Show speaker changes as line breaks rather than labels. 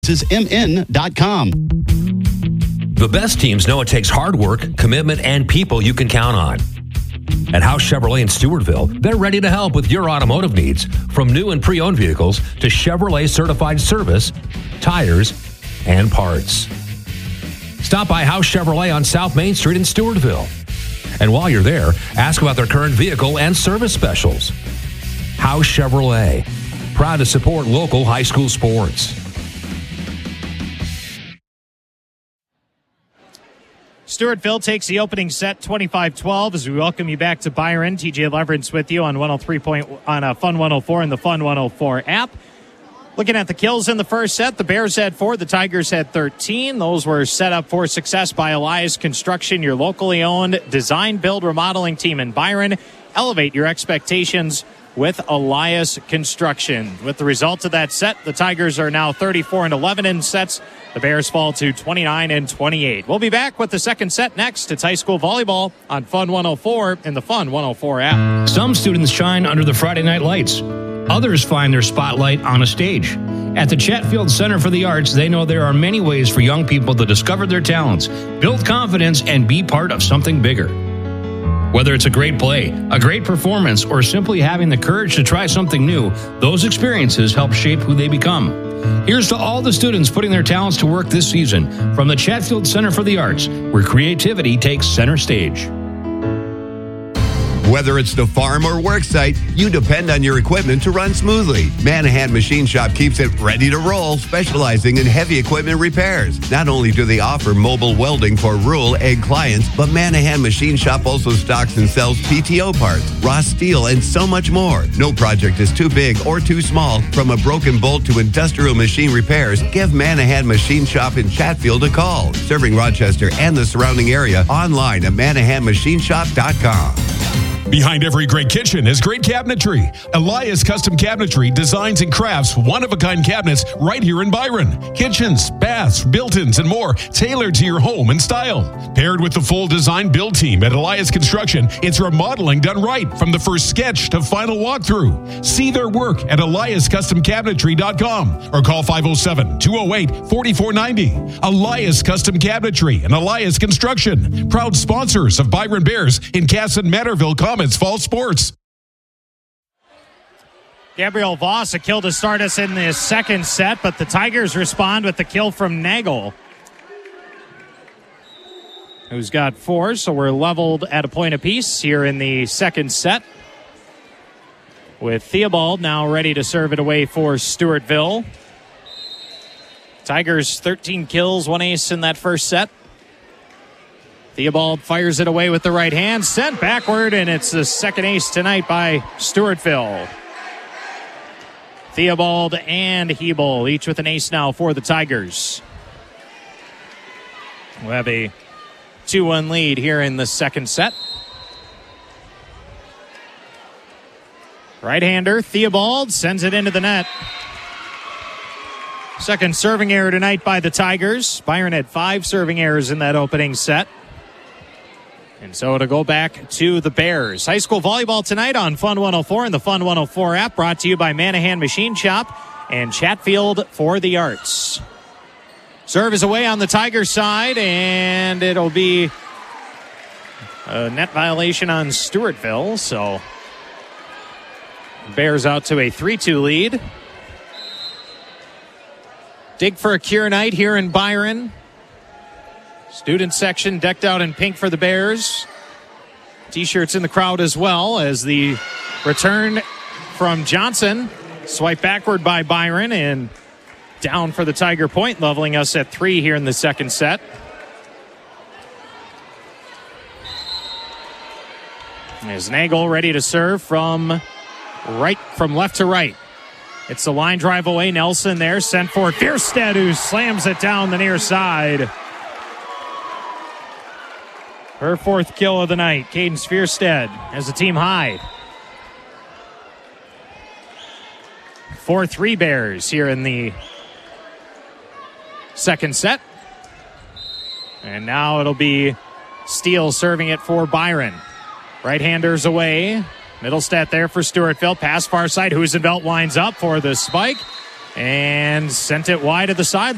mn.com.
The best teams know it takes hard work, commitment, and people you can count on. At House Chevrolet in Stewartville, they're ready to help with your automotive needs, from new and pre-owned vehicles to Chevrolet certified service, tires, and parts. Stop by House Chevrolet on South Main Street in Stewartville. And while you're there, ask about their current vehicle and service specials. House Chevrolet, proud to support local high school sports.
Stewartville takes the opening set 25-12 as we welcome you back to Byron. TJ Leverance with you on 103 on Fun 104 and the Fun 104 app. Looking at the kills in the first set, the Bears had 4, the Tigers had 13. Those were set up for success by Elias Construction, your locally owned design, build, remodeling team in Byron. Elevate your expectations with Elias Construction. With the result of that set, the Tigers are now 34-11 in sets. The Bears fall to 29-28. We'll be back with the second set next. It's high school volleyball on Fun 104 and the Fun 104 app.
Some students shine under the Friday night lights. Others find their spotlight on a stage. At the Chatfield Center for the Arts, they know there are many ways for young people to discover their talents, build confidence, and be part of something bigger. Whether it's a great play, a great performance, or simply having the courage to try something new, those experiences help shape who they become. Here's to all the students putting their talents to work this season from the Chatfield Center for the Arts, where creativity takes center stage.
Whether it's the farm or work site, you depend on your equipment to run smoothly. Manahan Machine Shop keeps it ready to roll, specializing in heavy equipment repairs. Not only do they offer mobile welding for rural ag clients, but Manahan Machine Shop also stocks and sells PTO parts, raw steel, and so much more. No project is too big or too small. From a broken bolt to industrial machine repairs, give Manahan Machine Shop in Chatfield a call. Serving Rochester and the surrounding area, online at ManahanMachineShop.com.
Behind every great kitchen is great cabinetry. Elias Custom Cabinetry designs and crafts one-of-a-kind cabinets right here in Byron. Kitchens, baths, built-ins, and more tailored to your home and style. Paired with the full design build team at Elias Construction, it's remodeling done right from the first sketch to final walkthrough. See their work at EliasCustomCabinetry.com or call 507-208-4490. Elias Custom Cabinetry and Elias Construction, proud sponsors of Byron Bears in Cass and Matterville Commons Fall Sports.
Gabriel Voss, a kill to start us in the second set, but the Tigers respond with the kill from Nagel, who's got 4, so we're leveled at a point apiece here in the second set, with Theobald now ready to serve it away for Stewartville. Tigers 13 kills, 1 ace in that first set. Theobald fires it away with the right hand, sent backward, and it's the second ace tonight by Stewartville. Theobald and Hebel, each with an ace now for the Tigers. We'll have a 2-1 lead here in the second set. Right-hander, Theobald, sends it into the net. Second serving error tonight by the Tigers. Byron had 5 serving errors in that opening set. And so it'll go back to the Bears. High school volleyball tonight on Fun 104 and the Fun 104 app, brought to you by Manahan Machine Shop and Chatfield for the Arts. Serve is away on the Tigers side, and it'll be a net violation on Stewartville. So Bears out to a 3-2 lead. Dig for a cure night here in Byron. Student section decked out in pink for the Bears. T-shirts in the crowd as well, as the return from Johnson. Swipe backward by Byron and down for the Tiger point, leveling us at 3 here in the second set. Is Nagel ready to serve from left to right. It's the line drive away. Nelson there, sent for Fierstead, who slams it down the near side. Her 4th kill of the night. Cadence Fierstead has the team high. 4-3 Bears here in the second set. And now it'll be Steele serving it for Byron. Right-handers away. Middlestat there for Stewartville. Pass far side. Huizenvelt winds up for the spike and sent it wide of the side.